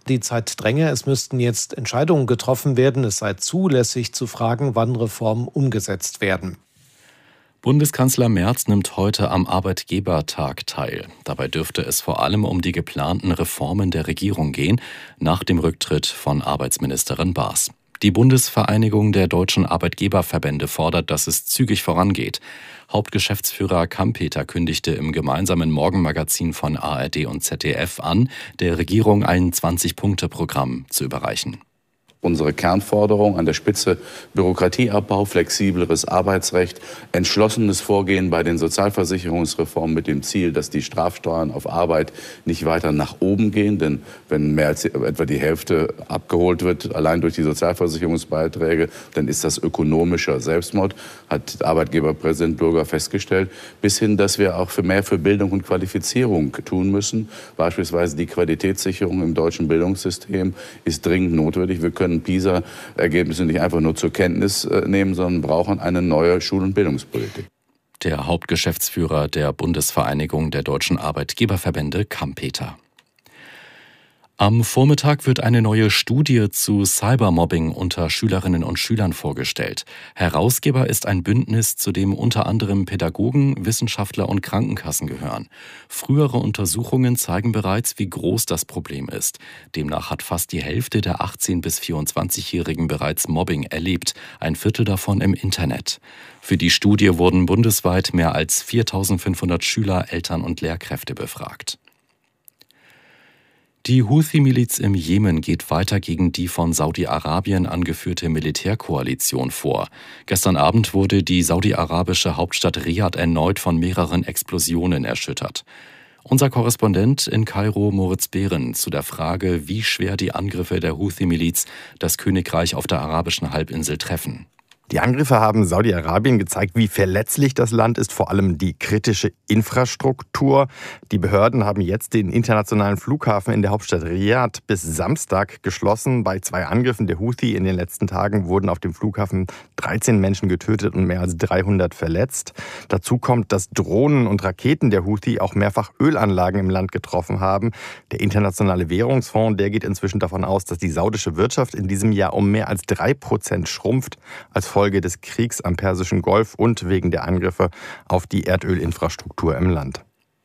Die Zeit dränge, es müssten jetzt Entscheidungen getroffen werden. Es sei zulässig zu fragen, wann Reformen umgesetzt werden. Bundeskanzler Merz nimmt heute am Arbeitgebertag teil. Dabei dürfte es vor allem um die geplanten Reformen der Regierung gehen, nach dem Rücktritt von Arbeitsministerin Baas. Die Bundesvereinigung der deutschen Arbeitgeberverbände fordert, dass es zügig vorangeht. Hauptgeschäftsführer Kampeter kündigte im gemeinsamen Morgenmagazin von ARD und ZDF an, der Regierung ein 20-Punkte-Programm zu überreichen. Unsere Kernforderung an der Spitze: Bürokratieabbau, flexibleres Arbeitsrecht, entschlossenes Vorgehen bei den Sozialversicherungsreformen mit dem Ziel, dass die Strafsteuern auf Arbeit nicht weiter nach oben gehen. Denn wenn mehr als etwa die Hälfte abgeholt wird, allein durch die Sozialversicherungsbeiträge, dann ist das ökonomischer Selbstmord, hat Arbeitgeberpräsident Bürger festgestellt. Bis hin, dass wir auch mehr für Bildung und Qualifizierung tun müssen. Beispielsweise die Qualitätssicherung im deutschen Bildungssystem ist dringend notwendig. Wir können PISA-Ergebnisse nicht einfach nur zur Kenntnis nehmen, sondern brauchen eine neue Schul- und Bildungspolitik. Der Hauptgeschäftsführer der Bundesvereinigung der deutschen Arbeitgeberverbände, Kampeter. Am Vormittag wird eine neue Studie zu Cybermobbing unter Schülerinnen und Schülern vorgestellt. Herausgeber ist ein Bündnis, zu dem unter anderem Pädagogen, Wissenschaftler und Krankenkassen gehören. Frühere Untersuchungen zeigen bereits, wie groß das Problem ist. Demnach hat fast die Hälfte der 18- bis 24-Jährigen bereits Mobbing erlebt, ein Viertel davon im Internet. Für die Studie wurden bundesweit mehr als 4.500 Schüler, Eltern und Lehrkräfte befragt. Die Houthi-Miliz im Jemen geht weiter gegen die von Saudi-Arabien angeführte Militärkoalition vor. Gestern Abend wurde die saudi-arabische Hauptstadt Riad erneut von mehreren Explosionen erschüttert. Unser Korrespondent in Kairo, Moritz Behren, zu der Frage, wie schwer die Angriffe der Houthi-Miliz das Königreich auf der arabischen Halbinsel treffen. Die Angriffe haben Saudi-Arabien gezeigt, wie verletzlich das Land ist, vor allem die kritische Infrastruktur. Die Behörden haben jetzt den internationalen Flughafen in der Hauptstadt Riad bis Samstag geschlossen. Bei 2 Angriffen der Houthi in den letzten Tagen wurden auf dem Flughafen 13 Menschen getötet und mehr als 300 verletzt. Dazu kommt, dass Drohnen und Raketen der Houthi auch mehrfach Ölanlagen im Land getroffen haben. Der Internationale Währungsfonds, der geht inzwischen davon aus, dass die saudische Wirtschaft in diesem Jahr um mehr als 3% schrumpft, als Folge des Kriegs am Persischen Golf und wegen der Angriffe auf die Erdölinfrastruktur im Land.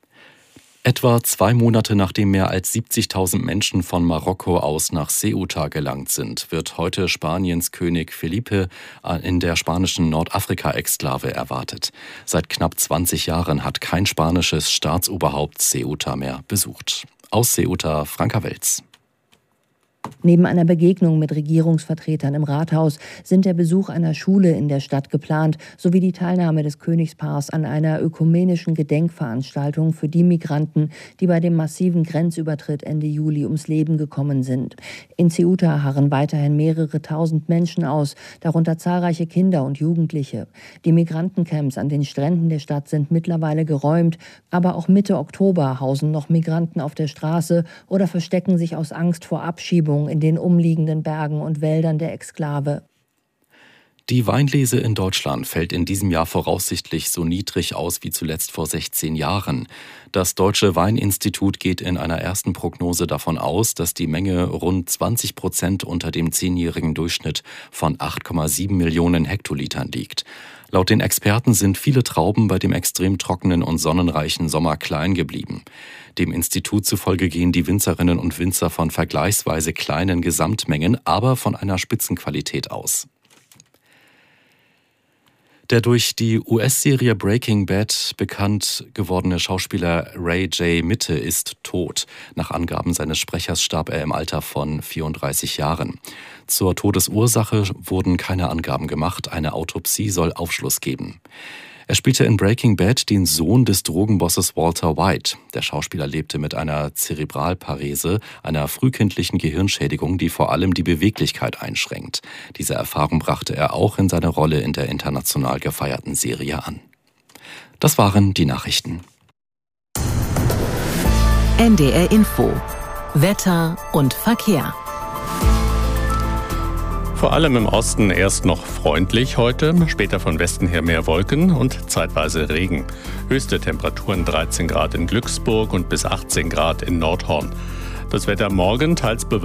Etwa 2 Monate nachdem mehr als 70.000 Menschen von Marokko aus nach Ceuta gelangt sind, wird heute Spaniens König Felipe in der spanischen Nordafrika-Exklave erwartet. Seit knapp 20 Jahren hat kein spanisches Staatsoberhaupt Ceuta mehr besucht. Aus Ceuta, Franka Welz. Neben einer Begegnung mit Regierungsvertretern im Rathaus sind der Besuch einer Schule in der Stadt geplant, sowie die Teilnahme des Königspaars an einer ökumenischen Gedenkveranstaltung für die Migranten, die bei dem massiven Grenzübertritt Ende Juli ums Leben gekommen sind. In Ceuta harren weiterhin mehrere tausend Menschen aus, darunter zahlreiche Kinder und Jugendliche. Die Migrantencamps an den Stränden der Stadt sind mittlerweile geräumt, aber auch Mitte Oktober hausen noch Migranten auf der Straße oder verstecken sich aus Angst vor Abschiebung in den umliegenden Bergen und Wäldern der Exklave. Die Weinlese in Deutschland fällt in diesem Jahr voraussichtlich so niedrig aus wie zuletzt vor 16 Jahren. Das Deutsche Weininstitut geht in einer ersten Prognose davon aus, dass die Menge rund 20% unter dem 10-jährigen Durchschnitt von 8,7 Millionen Hektolitern liegt. Laut den Experten sind viele Trauben bei dem extrem trockenen und sonnenreichen Sommer klein geblieben. Dem Institut zufolge gehen die Winzerinnen und Winzer von vergleichsweise kleinen Gesamtmengen, aber von einer Spitzenqualität aus. Der durch die US-Serie Breaking Bad bekannt gewordene Schauspieler Ray J. Mitte ist tot. Nach Angaben seines Sprechers starb er im Alter von 34 Jahren. Zur Todesursache wurden keine Angaben gemacht. Eine Autopsie soll Aufschluss geben. Er spielte in Breaking Bad den Sohn des Drogenbosses Walter White. Der Schauspieler lebte mit einer Zerebralparese, einer frühkindlichen Gehirnschädigung, die vor allem die Beweglichkeit einschränkt. Diese Erfahrung brachte er auch in seine Rolle in der international gefeierten Serie an. Das waren die Nachrichten. NDR Info. Wetter und Verkehr. Vor allem im Osten erst noch freundlich heute, später von Westen her mehr Wolken und zeitweise Regen. Höchste Temperaturen 13 Grad in Glücksburg und bis 18 Grad in Nordhorn. Das Wetter morgen teils bewölkt.